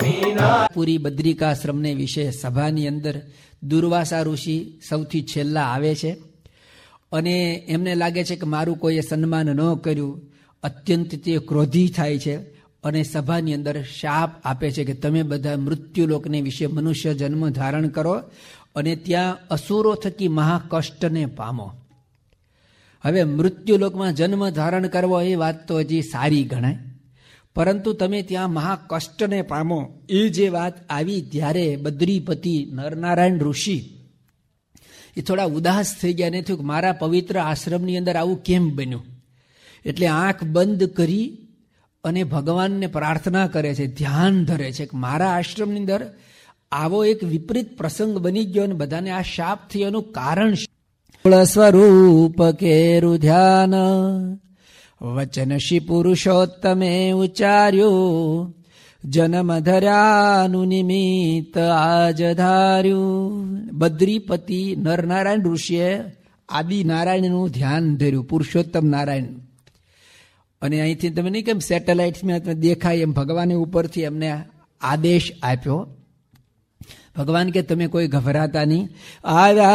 પૂરી બદ્રિકાશ્રમને વિશે સભાની અંદર દુર્વાસા ઋષિ સૌથી છેલ્લા આવે છે અને એમને લાગે છે કે મારું કોઈએ સન્માન ન કર્યું. અત્યંત તે ક્રોધી થાય છે અને સભાની અંદર શાપ આપે છે કે તમે બધા મૃત્યુલોકને વિશે મનુષ્ય જન્મ ધારણ કરો અને ત્યાં અસુરો થકી મહાકષ્ટને પામો. હવે મૃત્યુલોકમાં જન્મ ધારણ કરવો એ વાત તો હજી સારી ગણાય, પરંતુ તમે ત્યાં મહાકષ્ટને પામો એ જે વાત આવી ત્યારે બદ્રીપતિ નરનારાયણ ઋષિ એ થોડા ઉદાસ થઈ ગયા ને થયું કે મારા પવિત્ર આશ્રમની અંદર આવું કેમ બન્યું. એટલે આંખ બંધ કરી અને ભગવાનને પ્રાર્થના કરે છે, ધ્યાન ધરે છે કે મારા આશ્રમની અંદર આવો એક વિપરીત પ્રસંગ બની ગયો અને બધાને આ શાપ થયાનું કારણ સ્વરૂપ કેરું ધ્યાન વચનશી પુરુષોત્તમે ઉચ્ચાર્યું જન્મ ધર્યાનું નિમિત્ત આજ ધાર્યું. બદ્રીપતિ નરનારાયણ ઋષિએ આદિનારાયણનું ધ્યાન ધર્યું, પુરુષોત્તમ નારાયણ. અને અહીંથી તમે નહીં કેમ સેટેલાઇટ્સમાં દેખાય એમ ભગવાને ઉપરથી એમને આદેશ આપ્યો. ભગવાન કે તમે કોઈ ગભરાતા નહીં. આવ્યા